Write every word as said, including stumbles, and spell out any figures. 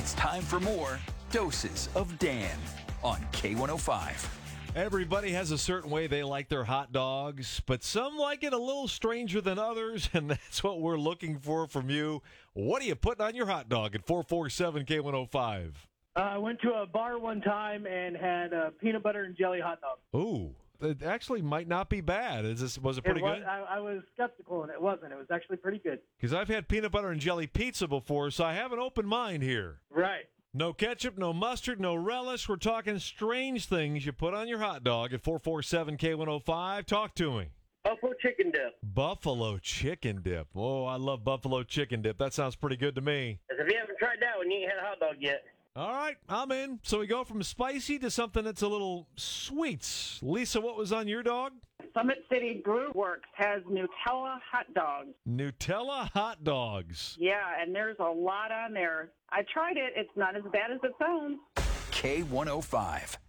It's time for more Doses of Dan on K one oh five. Everybody has a certain way they like their hot dogs, but some like it a little stranger than others, and that's what we're looking for from you. What are you putting on your hot dog at four four seven K one oh five? Uh, I went to a bar one time and had a peanut butter and jelly hot dog. Ooh, it actually might not be bad. Is this, was it pretty it was, good? I, I was skeptical, and it wasn't. It was actually pretty good. Because I've had peanut butter and jelly pizza before, so I have an open mind here. Right. No ketchup, no mustard, no relish. We're talking strange things you put on your hot dog at four four seven K one oh five. Talk to me. Buffalo chicken dip. Buffalo chicken dip. Oh, I love buffalo chicken dip. That sounds pretty good to me. If you haven't tried that one, you ain't had a hot dog yet. All right, I'm in. So we go from spicy to something that's a little sweet. Lisa, what was on your dog? Summit City Brew Works has Nutella hot dogs. Nutella hot dogs. Yeah, and there's a lot on there. I tried it. It's not as bad as it sounds. K one oh five.